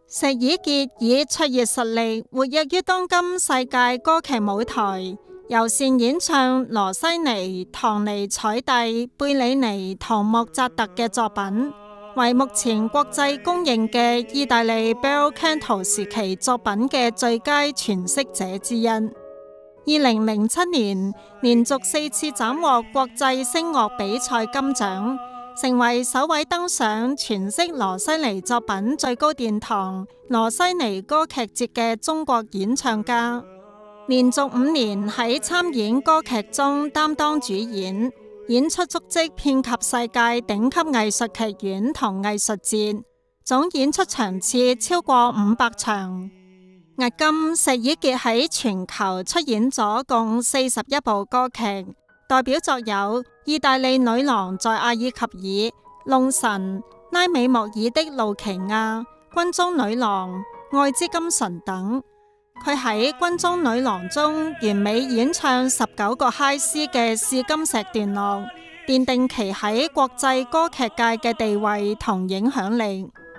石爾傑以卓越實力活躍於當今世界歌劇舞台，尤善演唱羅西尼、唐尼采蒂、貝里尼同莫扎特嘅作品，為目前國際公認嘅意大利 Bel Canto 時期作品嘅最佳詮釋者之一。2007年，連續4次斬獲國際聲樂比賽金獎，成為首位登上詮釋羅西尼作品最高殿堂羅西尼歌劇節嘅中國演唱家。連續5年喺參演歌劇中擔當主演，演出足跡遍及世界頂級藝術劇院同藝術節，總演出場次超過500場。迄今，石爾傑喺全球出演咗共41部歌劇，代表作有《意大利女郎在阿爾及爾》、《弄臣》、拉美莫爾的露琪亞、軍中女郎、愛之金唇等。佢喺軍中女郎中完美演唱19個嗨絲嘅試金石段落，奠定其喺國際歌劇界嘅地位同影響力。